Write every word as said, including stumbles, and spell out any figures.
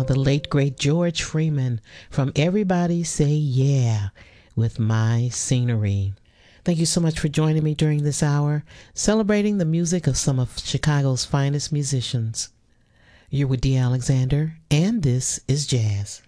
the late, great George Freeman from Everybody Say Yeah with My Scenery. Thank you so much for joining me during this hour, celebrating the music of some of Chicago's finest musicians. You're with Dee Alexander, and this is Jazz.